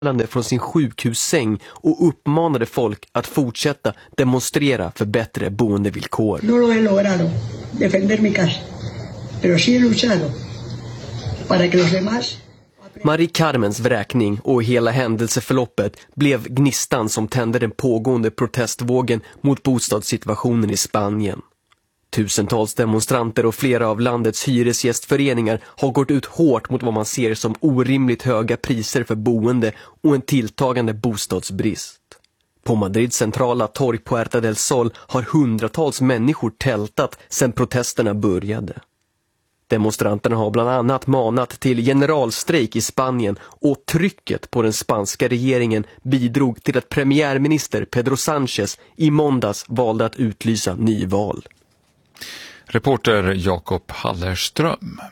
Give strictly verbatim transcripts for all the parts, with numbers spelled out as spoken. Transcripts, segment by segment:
från sin sjukhussäng och uppmanade folk att fortsätta demonstrera för bättre boendevillkor. No lo he logrado defender mi casa, pero sí he luchado para que los demás. Marie Carmens vräkning och hela händelseförloppet blev gnistan som tände den pågående protestvågen mot bostadssituationen i Spanien. Tusentals demonstranter och flera av landets hyresgästföreningar har gått ut hårt mot vad man ser som orimligt höga priser för boende och en tilltagande bostadsbrist. På Madrids centrala torg Puerta del Sol har hundratals människor tältat sedan protesterna började. Demonstranterna har bland annat manat till generalstrejk i Spanien och trycket på den spanska regeringen bidrog till att premiärminister Pedro Sánchez i måndags valde att utlysa nyval. Reporter Jakob Hallerström.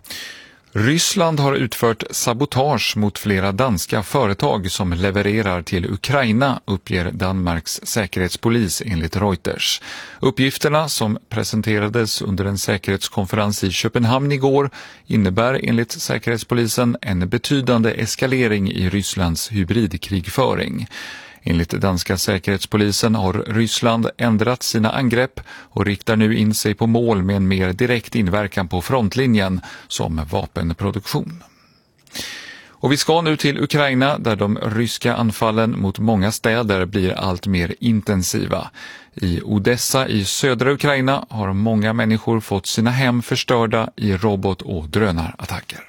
Ryssland har utfört sabotage mot flera danska företag som levererar till Ukraina, uppger Danmarks säkerhetspolis enligt Reuters. Uppgifterna som presenterades under en säkerhetskonferens i Köpenhamn igår innebär enligt säkerhetspolisen en betydande eskalering i Rysslands hybridkrigföring. Enligt danska säkerhetspolisen har Ryssland ändrat sina angrepp och riktar nu in sig på mål med en mer direkt inverkan på frontlinjen som vapenproduktion. Och vi ska nu till Ukraina där de ryska anfallen mot många städer blir allt mer intensiva. I Odessa i södra Ukraina har många människor fått sina hem förstörda i robot- och drönarattacker.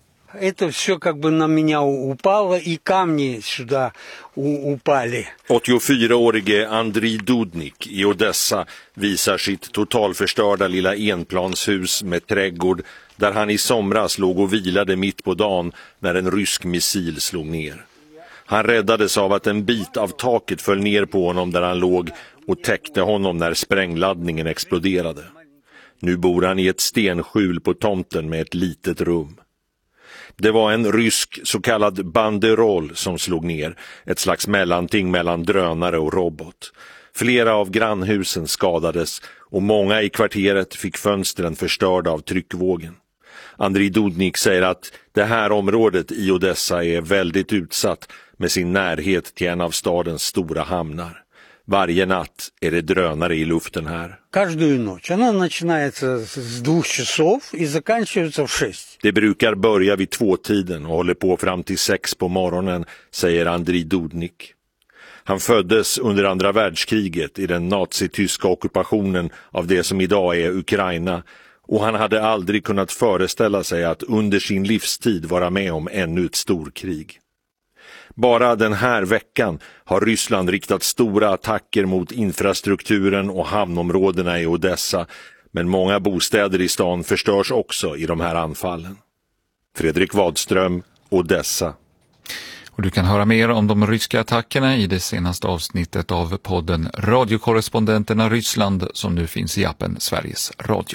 Это все как бы на меня упало, и камни сюда упали. åttiofyraårige Andriy Dudnik i Odessa visar sitt totalförstörda lilla enplanshus med trädgård där han i somras låg och vilade mitt på dagen när en rysk missil slog ner. Han räddades av att en bit av taket föll ner på honom där han låg och täckte honom när sprängladdningen exploderade. Nu bor han i ett stenskjul på tomten med ett litet rum. Det var en rysk så kallad banderol som slog ner, ett slags mellanting mellan drönare och robot. Flera av grannhusen skadades och många i kvarteret fick fönstren förstörda av tryckvågen. Andriy Dudnik säger att det här området i Odessa är väldigt utsatt med sin närhet till en av stadens stora hamnar. Varje natt är det drönare i luften här. Каждую ночь. Она начинается с двух часов и заканчивается в шесть. Det brukar börja vid tvåtiden och håller på fram till sex på morgonen, säger Andriy Dudnik. Han föddes under andra världskriget i den nazityska ockupationen av det som idag är Ukraina och han hade aldrig kunnat föreställa sig att under sin livstid vara med om ännu ett storkrig. Bara den här veckan har Ryssland riktat stora attacker mot infrastrukturen och hamnområdena i Odessa, men många bostäder i stan förstörs också i de här anfallen. Fredrik Wadström, Odessa. Och du kan höra mer om de ryska attackerna i det senaste avsnittet av podden Radiokorrespondenterna Ryssland som nu finns i appen Sveriges Radio.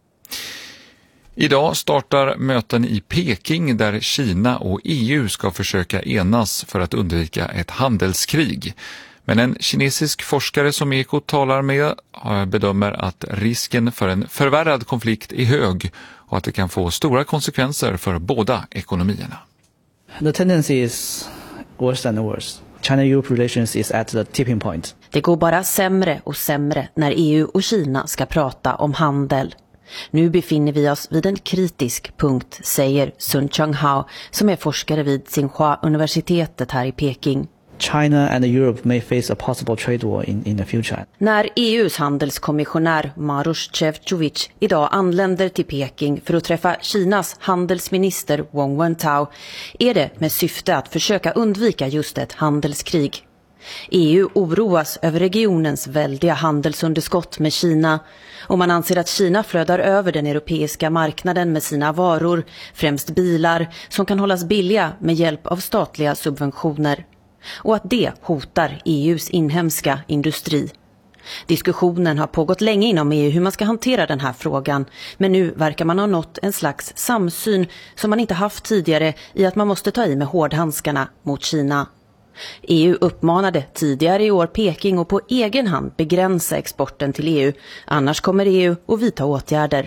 Idag startar möten i Peking där Kina och E U ska försöka enas för att undvika ett handelskrig. Men en kinesisk forskare som Ekot talar med bedömer att risken för en förvärrad konflikt är hög och att det kan få stora konsekvenser för båda ekonomierna. The tendency is worse and worse. China-E U relations is at the tipping point. Det går bara sämre och sämre när E U och Kina ska prata om handel. Nu befinner vi oss vid en kritisk punkt, säger Sun Chang-hao som är forskare vid Tsinghua-universitetet här i Peking. China and Europe may face a possible trade war in, in the future. När E U:s handelskommissionär Maroš Šefčovič idag anländer till Peking för att träffa Kinas handelsminister Wang Wentao är det med syfte att försöka undvika just ett handelskrig. E U oroas över regionens väldiga handelsunderskott med Kina och man anser att Kina flödar över den europeiska marknaden med sina varor, främst bilar, som kan hållas billiga med hjälp av statliga subventioner. Och att det hotar E U:s inhemska industri. Diskussionen har pågått länge inom E U hur man ska hantera den här frågan, men nu verkar man ha nått en slags samsyn som man inte haft tidigare i att man måste ta i med hårdhandskarna mot Kina. E U uppmanade tidigare i år Peking att på egen hand begränsa exporten till E U, annars kommer E U att vidta åtgärder.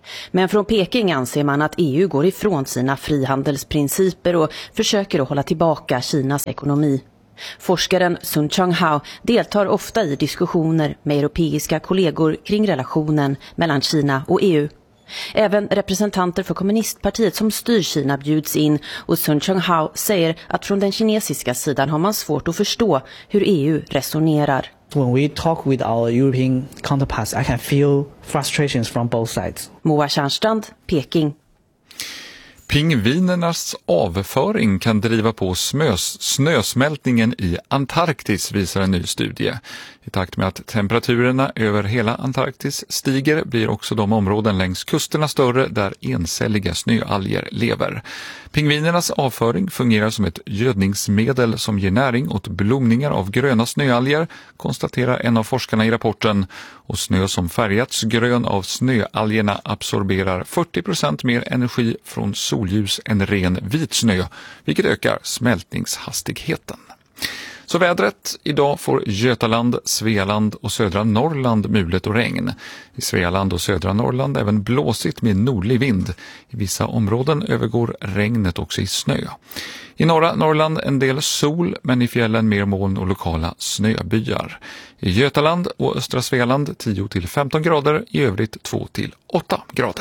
Men från Peking anser man att E U går ifrån sina frihandelsprinciper och försöker att hålla tillbaka Kinas ekonomi. Forskaren Sun Chonghao deltar ofta i diskussioner med europeiska kollegor kring relationen mellan Kina och E U. Även representanter för kommunistpartiet som styr Kina bjuds in och Sun Chonghao säger att från den kinesiska sidan har man svårt att förstå hur E U resonerar. When we talk with our European counterparts, I can feel frustrations from both sides. Moa Tjärnstrand, Peking. Pingvinernas avföring kan driva på smös, snösmältningen i Antarktis, visar en ny studie. I takt med att temperaturerna över hela Antarktis stiger blir också de områden längs kusterna större där encelliga snöalger lever. Pingvinernas avföring fungerar som ett gödningsmedel som ger näring åt blomningar av gröna snöalger, konstaterar en av forskarna i rapporten. Och snö som färgats grön av snöalgerna absorberar fyrtio procent mer energi från solljus än ren vit snö, vilket ökar smältningshastigheten. Så vädret: idag får Götaland, Svealand och södra Norrland mulet och regn. I Svealand och södra Norrland även blåsigt med nordlig vind. I vissa områden övergår regnet också i snö. I norra Norrland en del sol, men i fjällen mer moln och lokala snöbyar. I Götaland och östra Svealand tio till femton grader, i övrigt två till åtta grader.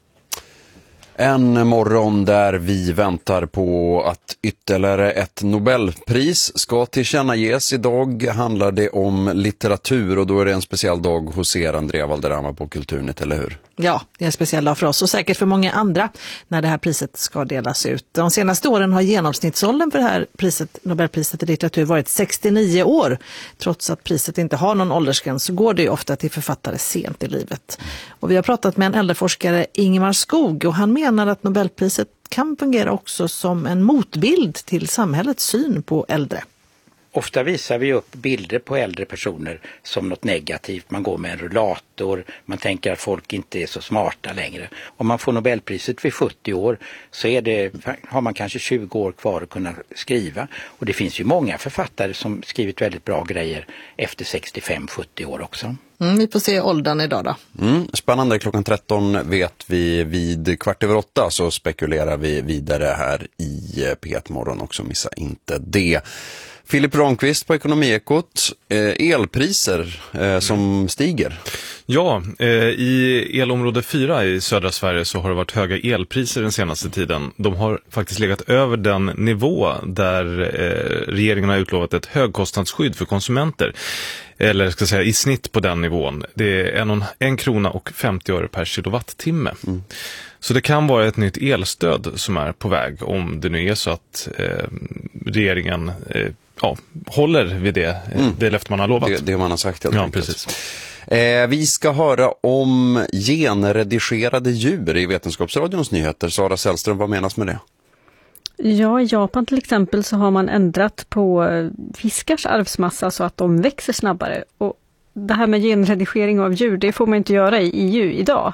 En morgon där vi väntar på att ytterligare ett Nobelpris ska tillkännages. Idag handlar det om litteratur och då är det en speciell dag hos er, Andrea Valderrama, på Kulturnytt, eller hur? Ja, det är en speciell dag för oss och säkert för många andra när det här priset ska delas ut. De senaste åren har genomsnittsåldern för det här priset, Nobelpriset i litteratur, varit sextionio år. Trots att priset inte har någon åldersgräns så går det ju ofta till författare sent i livet. Och vi har pratat med en äldreforskare, Ingemar Skog, och han menar att Nobelpriset kan fungera också som en motbild till samhällets syn på äldre. Ofta visar vi upp bilder på äldre personer som något negativt. Man går med en rullator, man tänker att folk inte är så smarta längre. Om man får Nobelpriset vid sjuttio år så är det, har man kanske tjugo år kvar att kunna skriva. Och det finns ju många författare som skrivit väldigt bra grejer efter sextiofem sjuttio år också. Mm, vi får se åldern idag då. Mm, spännande. Klockan tretton vet vi, vid kvart över åtta så spekulerar vi vidare här i P ett Morgon också. Missa inte det. Filip Ronqvist på Ekonomiekot, eh, elpriser eh, som stiger. Ja, eh, i elområde fyra i södra Sverige så har det varit höga elpriser den senaste tiden. De har faktiskt legat över den nivå där eh, regeringen har utlovat ett högkostnadsskydd för konsumenter. Eller ska jag säga i snitt på den nivån. Det är en, en krona och femtio öre per kilowattimme. Mm. Så det kan vara ett nytt elstöd som är på väg om det nu är så att eh, regeringen eh, ja, håller vid det, mm. det löfte man har lovat. Det, det man har sagt helt ja, enkelt. Precis. Eh, vi ska höra om genredigerade djur i Vetenskapsradions nyheter. Sara Sällström, vad menas med det? Ja, i Japan till exempel så har man ändrat på fiskars arvsmassa så att de växer snabbare. Och det här med genredigering av djur, det får man inte göra i E U idag.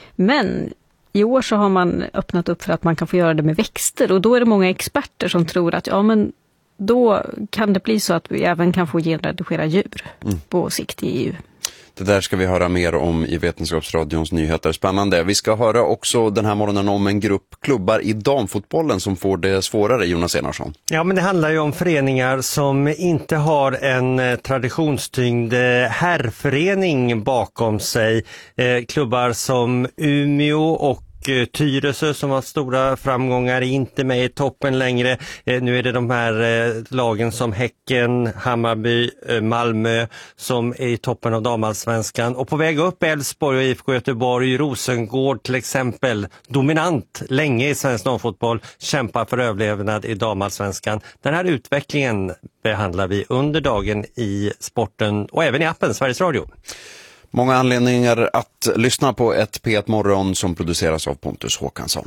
Men i år så har man öppnat upp för att man kan få göra det med växter. Och då är det många experter som tror att ja, men då kan det bli så att vi även kan få genredigera djur mm. på sikt i E U. Det där ska vi höra mer om i Vetenskapsradions nyheter. Spännande. Vi ska höra också den här morgonen om en grupp klubbar i damfotbollen som får det svårare, Jonas Enarsson. Ja, men det handlar ju om föreningar som inte har en traditionstyngd herrförening bakom sig. Eh, klubbar som Umeå och Tyresö som har stora framgångar är inte med i toppen längre. Eh, nu är det de här eh, lagen som Häcken, Hammarby, eh, Malmö som är i toppen av damallsvenskan. Och på väg upp Elfsborg och I F K Göteborg, Rosengård till exempel, dominant länge i svensk damfotboll, kämpar för överlevnad i damallsvenskan. Den här utvecklingen behandlar vi under dagen i sporten och även i appen Sveriges Radio. Många anledningar att lyssna på ett P ett Morgon som produceras av Pontus Håkansson.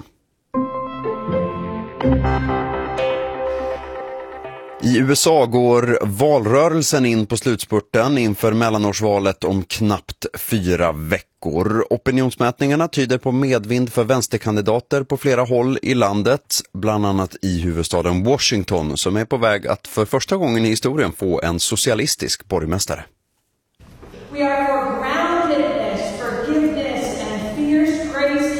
I U S A går valrörelsen in på slutspurten inför mellanårsvalet om knappt fyra veckor. Opinionsmätningarna tyder på medvind för vänsterkandidater på flera håll i landet, bland annat i huvudstaden Washington som är på väg att för första gången i historien få en socialistisk borgmästare. We are for groundedness, forgiveness and fierce grace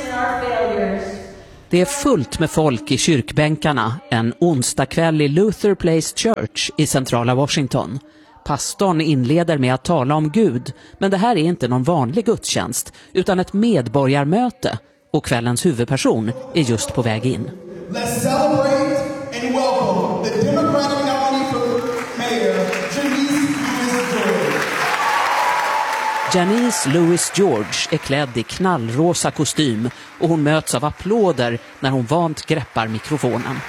Det är fullt med folk i kyrkbänkarna en onsdag kväll i Luther Place Church i centrala Washington. Pastorn inleder med att tala om Gud, men det här är inte någon vanlig gudstjänst utan ett medborgarmöte och kvällens huvudperson är just på väg in. Let's celebrate and welcome the Democratic nominee for mayor, Janice Louis George är klädd i knallrosa kostym och hon möts av applåder när hon vant greppar mikrofonen.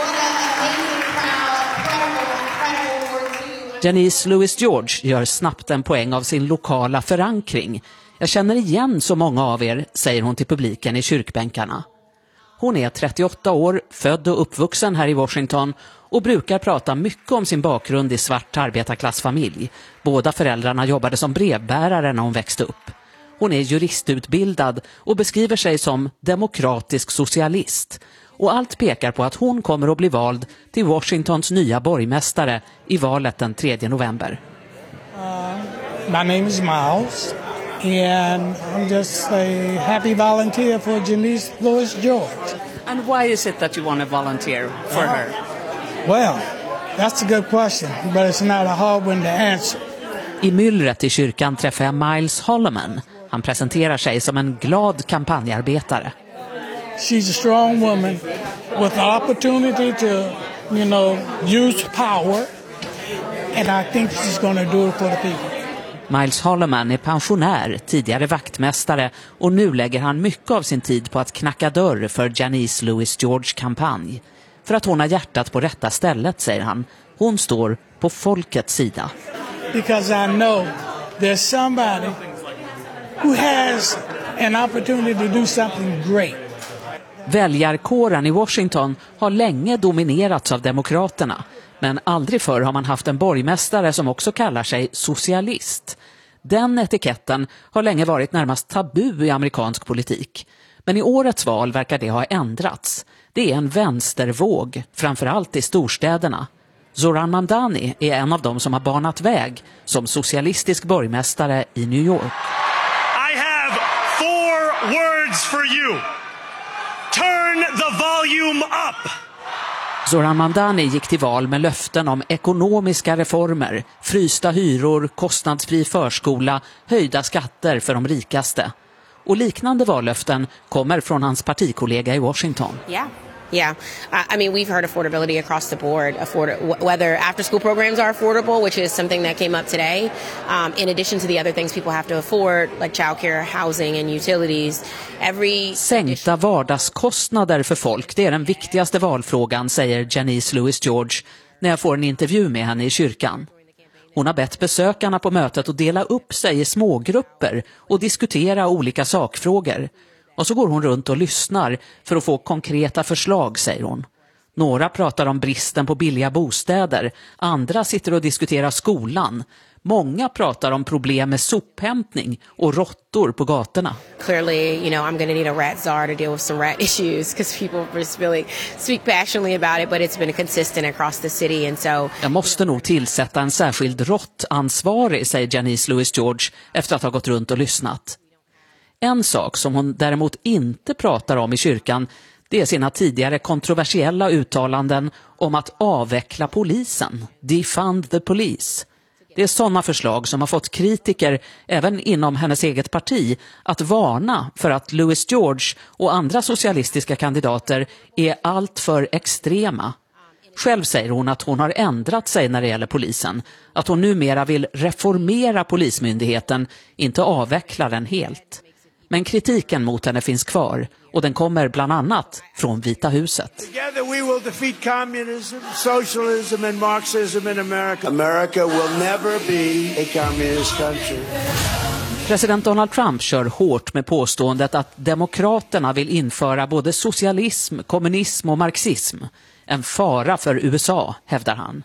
Janice Louis George gör snabbt en poäng av sin lokala förankring. Jag känner igen så många av er, säger hon till publiken i kyrkbänkarna. Hon är trettioåtta år, född och uppvuxen här i Washington och brukar prata mycket om sin bakgrund i svart arbetarklassfamilj. Båda föräldrarna jobbade som brevbärare när hon växte upp. Hon är juristutbildad och beskriver sig som demokratisk socialist. Och allt pekar på att hon kommer att bli vald till Washingtons nya borgmästare i valet den tredje november. Uh, my name is Miles and I'm just a happy volunteer for Janice Louis George. And why is it that you want to volunteer for uh, her? Well, that's a good question, but it's not a hard one to answer. I myllret i kyrkan träffar jag Miles Holloman. Han presenterar sig som en glad kampanjarbetare. She's a strong woman with the opportunity to, you know, use power, and I think she's going to do it for the people. Miles Holloman är pensionär, tidigare vaktmästare och nu lägger han mycket av sin tid på att knacka dörr för Janice Louis George kampanj. För att hon har hjärtat på rätta stället, säger han. Hon står på folkets sida. Because I know there's somebody who has an opportunity to do something great. Väljarkåren i Washington har länge dominerats av demokraterna. Men aldrig förr har man haft en borgmästare som också kallar sig socialist. Den etiketten har länge varit närmast tabu i amerikansk politik. Men i årets val verkar det ha ändrats. Det är en vänstervåg, framförallt i storstäderna. Zoran Mamdani är en av dem som har banat väg som socialistisk borgmästare i New York. I have four words for you. Turn the volume up. Zoran Mamdani gick till val med löften om ekonomiska reformer, frysta hyror, kostnadsfri förskola, höjda skatter för de rikaste. Och liknande vallöften kommer från hans partikollega i Washington. Yeah. Yeah, uh, I mean, we've heard affordability across the board, afford whether after school programs are affordable, which is something that came up today, um, in addition to the other things people have to afford, like childcare, housing and utilities. Every... Sänkta vardagskostnader för folk, det är den viktigaste valfrågan, säger Janice Louis George när jag får en intervju med henne i kyrkan. Hon har bett besökarna på mötet att dela upp sig i smågrupper och diskutera olika sakfrågor. Och så går hon runt och lyssnar för att få konkreta förslag, säger hon. Några pratar om bristen på billiga bostäder, andra sitter och diskuterar skolan. Många pratar om problem med sophämtning och råttor på gatorna. Clearly, you know, I'm going to need a rat czar to deal with some rat issues because people just really speak passionately about it, but it's been consistent across the city and so. Jag måste nog tillsätta en särskild råttansvarig, säger Janice Louis George efter att ha gått runt och lyssnat. En sak som hon däremot inte pratar om i kyrkan, det är sina tidigare kontroversiella uttalanden om att avveckla polisen, defund the police. Det är sådana förslag som har fått kritiker, även inom hennes eget parti, att varna för att Louis George och andra socialistiska kandidater är allt för extrema. Själv säger hon att hon har ändrat sig när det gäller polisen, att hon numera vill reformera polismyndigheten, inte avveckla den helt. Men kritiken mot henne finns kvar och den kommer bland annat från Vita huset. Together we will defeat communism, socialism and Marxism in America. America will never be a communist country. President Donald Trump kör hårt med påståendet att demokraterna vill införa både socialism, kommunism och marxism. En fara för U S A, hävdar han.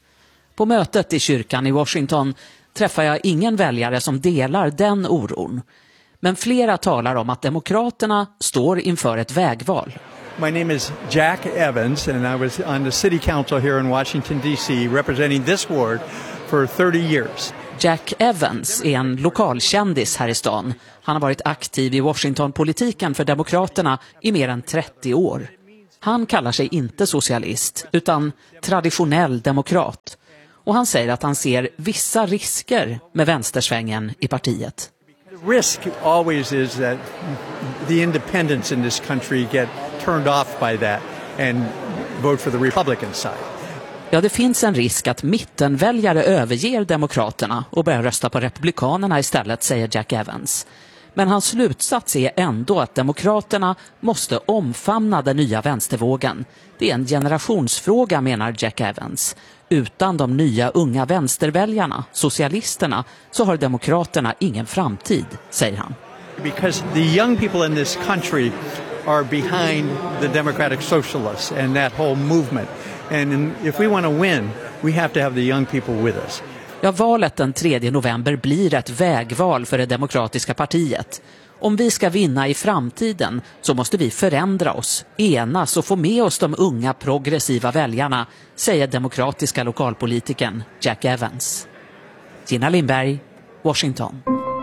På mötet i kyrkan i Washington träffar jag ingen väljare som delar den oron. Men flera talar om att demokraterna står inför ett vägval. My name is Jack Evans and I was on the city council here in Washington D C representing this ward for thirty years. Jack Evans är en lokalkändis här i stan. Han har varit aktiv i Washington-politiken för Demokraterna i mer än trettio år. Han kallar sig inte socialist utan traditionell demokrat. Och han säger att han ser vissa risker med vänstersvängen i partiet. The risk always is that the independents in this country get turned off by that and vote for the Republican side. Ja, det finns en risk att mittenväljare överger Demokraterna och börjar rösta på Republikanerna istället, säger Jack Evans. Men hans slutsats är ändå att Demokraterna måste omfamna den nya vänstervågen. Det är en generationsfråga, menar Jack Evans. Utan de nya unga vänsterväljarna, socialisterna, så har Demokraterna ingen framtid, säger han. Because the young people in this country are behind the democratic socialists and that whole movement. And if we want to win, we have to have the young people with us. Ja, valet den tredje november blir ett vägval för det demokratiska partiet. Om vi ska vinna i framtiden så måste vi förändra oss, enas och få med oss de unga progressiva väljarna, säger demokratiska lokalpolitiken Jack Evans. Gina Lindberg, Washington.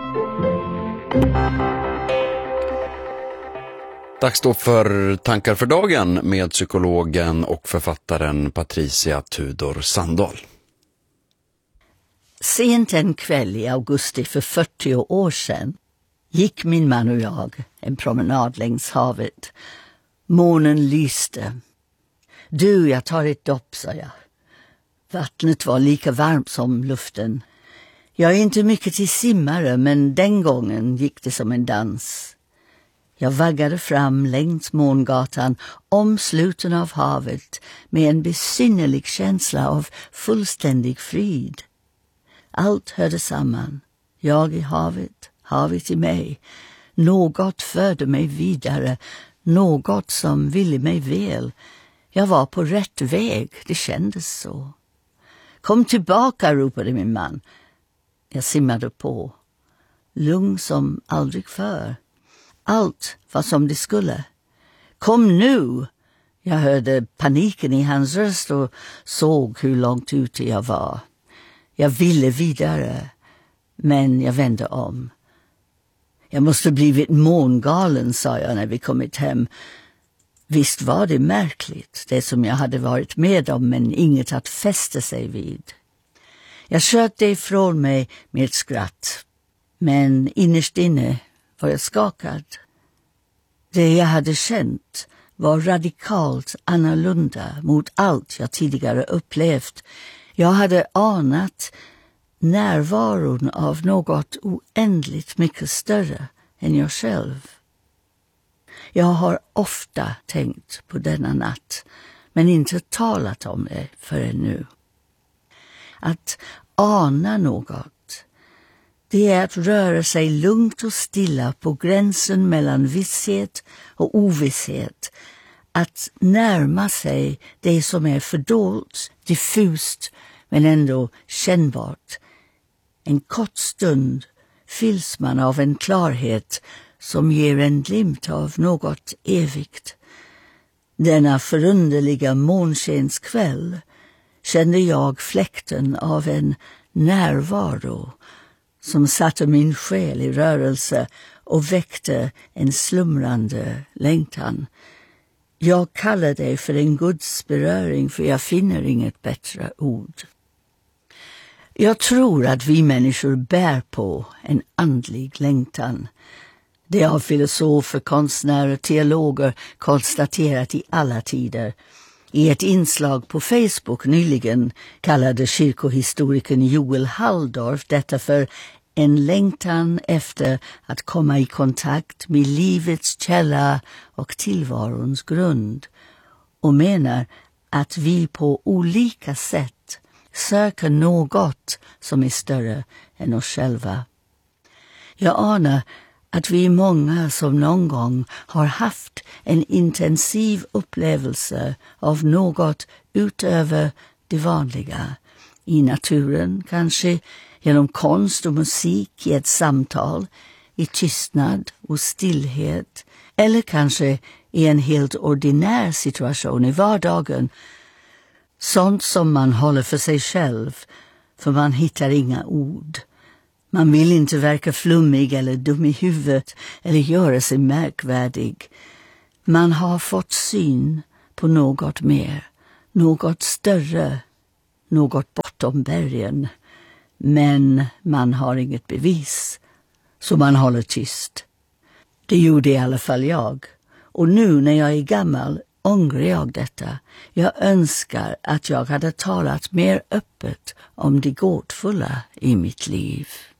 Dags då för tankar för dagen med psykologen och författaren Patricia Tudor Sandahl. Sent en kväll i augusti för fyrtio år sedan gick min man och jag en promenad längs havet. Månen lyste. Du, jag tar ett dopp, sa jag. Vattnet var lika varmt som luften. Jag är inte mycket till simmare, men den gången gick det som en dans. Jag vaggade fram längs Mångatan, omsluten av havet, med en besynnerlig känsla av fullständig frid. Allt hörde samman. Jag i havet, havet i mig. Något förde mig vidare, något som ville mig väl. Jag var på rätt väg, det kändes så. Kom tillbaka, ropade min man. Jag simmade på, lugn som aldrig förr. Allt var som det skulle. Kom nu! Jag hörde paniken i hans röst och såg hur långt ute jag var. Jag ville vidare, men jag vände om. Jag måste blivit mångalen, sa jag när vi kommit hem. Visst var det märkligt, det som jag hade varit med om, men inget att fästa sig vid. Jag sköt det ifrån mig med ett skratt, men innerst inne var jag skakad. Det jag hade känt var radikalt annorlunda mot allt jag tidigare upplevt. Jag hade anat närvaron av något oändligt mycket större än jag själv. Jag har ofta tänkt på denna natt, men inte talat om det förrän nu. Att ana något, det är att röra sig lugnt och stilla på gränsen mellan visshet och ovisshet. Att närma sig det som är fördolt, diffust men ändå kännbart. En kort stund fylls man av en klarhet som ger en glimt av något evigt. Denna förunderliga månskenskväll kände jag fläkten av en närvaro som satte min själ i rörelse och väckte en slumrande längtan. Jag kallar det för en Guds beröring, för jag finner inget bättre ord. Jag tror att vi människor bär på en andlig längtan. Det har filosofer, konstnärer, teologer konstaterat i alla tider. I ett inslag på Facebook nyligen kallade kyrkohistorikern Joel Halldorf detta för en längtan efter att komma i kontakt med livets källa och tillvarons grund, och menar att vi på olika sätt söker något som är större än oss själva. Jag anar att vi är många som någon gång har haft en intensiv upplevelse av något utöver det vanliga. I naturen kanske, genom konst och musik, i ett samtal, i tystnad och stillhet, eller kanske i en helt ordinär situation i vardagen. Sånt som man håller för sig själv för man hittar inga ord. Man vill inte verka flummig eller dum i huvudet eller göra sig märkvärdig. Man har fått syn på något mer, något större, något bortom bergen. Men man har inget bevis, så man håller tyst. Det gjorde i alla fall jag. Och nu när jag är gammal ångrar jag detta. Jag önskar att jag hade talat mer öppet om det gåtfulla i mitt liv.